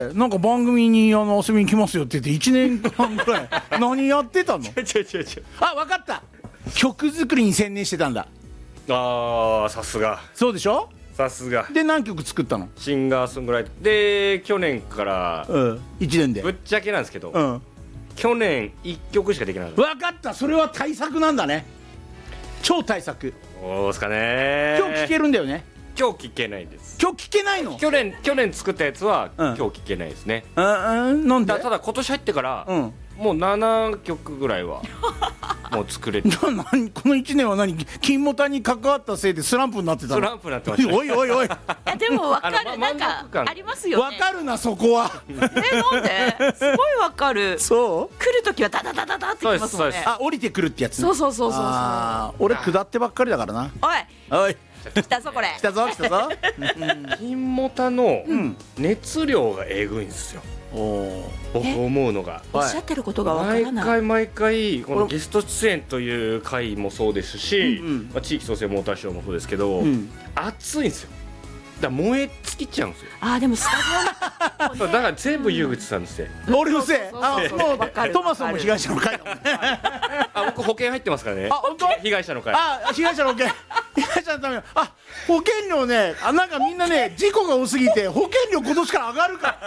なんか番組に遊びに来ますよって言って1年間ぐらい何やってたの？ 違う。 あ、分かった。曲作りに専念してたんだ。 ああ、さすが。 そうでしょ。 さすが。 で何曲作ったの？ シンガーソングライターで去年から 1年で。 ぶっちゃけなんですけど、 うん。 去年1曲しかできなかった。 分かった。それは対策なんだね。超対策。 そうですかね。 今日聴けるんだよね。 今日聴けないです。 今日聴けないの？ 去年作ったやつはうん今日聴けないですね。 なんで？ ただ今年入ってからうんもう7曲ぐらいはもう作れてこの1年は何、金モタに関わったせいでスランプになってたの？ スランプになってましたね。 おいおいおい。 いやでも分かる、なん満足感かありますよね。 わかるなそこは。 なんですごい分かる。 そう来るときはダダダダダってきますもんね。 あ、降りてくるってやつね。 そうそうそうそうそう。 あー、俺下ってばっかりだからな。 おいおい、 来たぞこれ。 来たぞ来たぞ。 金モタの熱量がえぐいんですよ。 お僕思うのがおっしゃってることが分からない。 毎回このゲスト出演という回もそうですし、地域創生モーターショーもそうですけど、熱いんですよ。だから燃え尽きちゃうんですよ。 あ、でもスタジオだから全部湯口さんですよ。 俺のせい。あ、 そうそうもうわかるトマソンも被害者の会だもんね。 あ、僕保険入ってますからね。 あ、本当？ 被害者の会。 あ、被害者の保険。被害者のための。あ、保険料ね、なんかみんなね、事故が多すぎて保険料今年から上がるから。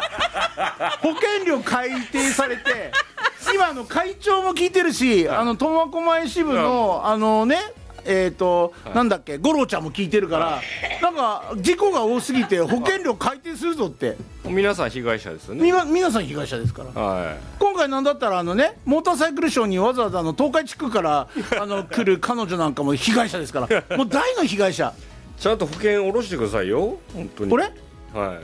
保険料改定されて、今会長も聞いてるし、苫小牧支部のね。なんだっけ、五郎ちゃんも聞いてるから、なんか事故が多すぎて保険料改定するぞって。 皆さん被害者ですよね。 皆さん被害者ですから。 はい。 今回なんだったらモーターサイクルショーにわざわざ東海地区から来る彼女なんかも被害者ですから、もう大の被害者。 ちゃんと保険下ろしてくださいよ、本当に。 俺？ はい。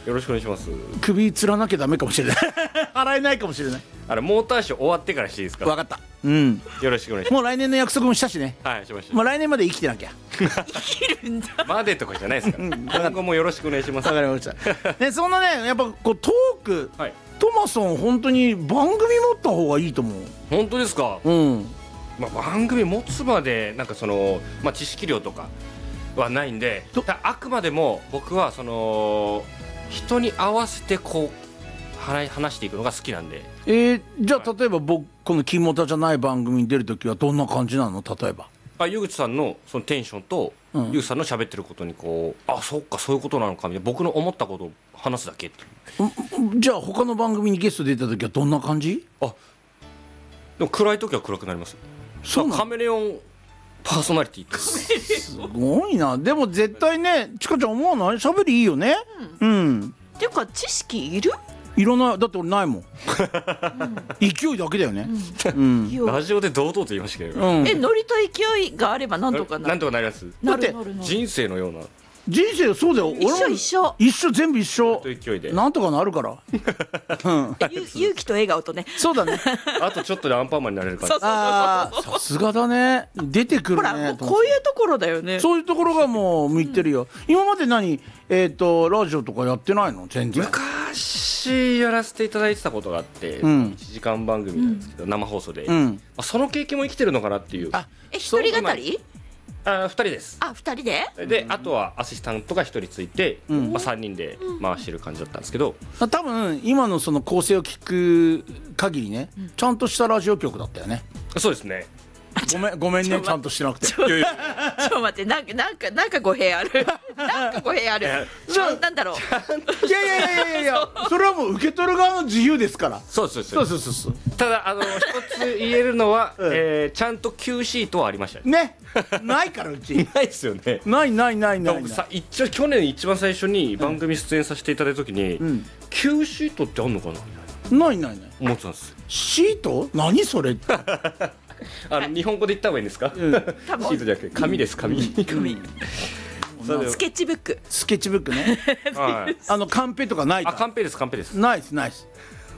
よろしくお願いします。 首つらなきゃダメかもしれない。払えないかもしれない。 モーターショー終わってからしていいですか？ 分かった。うん。 よろしくお願いします。 もう来年の約束もしたしね。 はい、しました。 もう来年まで生きてなきゃ。 生きるんだ。 までとかじゃないですから。今後もよろしくお願いします。 わかりました。ね、そんなね、やっぱこうトーク、 はい。 トマソン本当に番組持った方がいいと思う。 本当ですか？ うん。 番組持つまでなんか知識量とかはないんで、あくまでも僕は人に合わせてこう話していくのが好きなんで。 じゃあ例えば僕この金モタじゃない番組に出るときはどんな感じなの？例えば湯口さんのそのテンションと、湯口さんの喋ってることにこう、あ、そっかそういうことなのかみたいな、僕の思ったことを話すだけっていう。 じゃあ他の番組にゲスト出たときはどんな感じ？ あ、でも暗い時は暗くなります。そうなの？カメレオンパーソナリティってすごいな。でも絶対ね、ちかちゃん思わない？喋りいいよね。 っていうか知識いる？ いらない。だって俺ないもん。勢いだけだよね。 ラジオで堂々と言いましたけど、 ノリと勢いがあればなんとかなる。 なんとかなります。 だって人生のような。 人生そうだよ。一緒全部一緒。 勢いでなんとかなるから。 勇気と笑顔とね。 そうだね。 あとちょっとでアンパンマンになれるから。 ああ、さすがだね。出てくるね。 ほら、こういうところだよね。 そういうところがもう向いてるよ。今までラジオとかやってないの？全然。 昔やらせていただいてたことがあって、1時間番組なんですけど、生放送で、その経験も生きてるのかなっていう。 一人語り ？2人です。 あ、2人で？ で、あとはアシスタントが1人ついて、3人で回してる感じだったんですけど、 多分今のその構成を聞く限りね、ちゃんとしたラジオ局だったよね。 そうですね。 ごめんね、ちゃんとしてなくて。 ちょっと待って、なんか語弊ある。なんか語弊ある。なんだろう。 いや、それはもう受け取る側の自由ですから。 そう。ただ一つ言えるのは、ちゃんと Q シートはありましたね。ないからうち。 ないですよね。 ない。 一応去年一番最初に番組出演させていただいた時に、Q シートってあんのかな？ ない。 思ってたんです。 シート？何それ？ 日本語で言った方がいいんですか？シートじゃなくて紙です。紙。 スケッチブック。 スケッチブックね。カンペとかないか。 カンペです。 ナイス。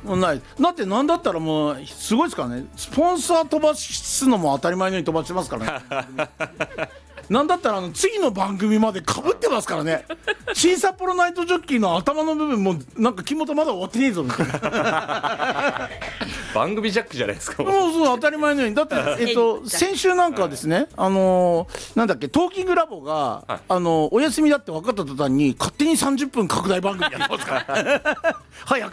もうない。だってなんだったらもうすごいですからね、スポンサー飛ばすのも当たり前のように飛ばしてますからねなんだったら次の番組までかぶってますからね新札幌ナイトジョッキーの頭の部分もなんか肝とまだ終わってねえぞみたいな番組ジャックじゃないですか。 もうそう当たり前のように。だって先週なんかはですね、なんだっけ、トーキングラボが、お休みだって分かった途端に勝手に30分拡大番組やってますから早く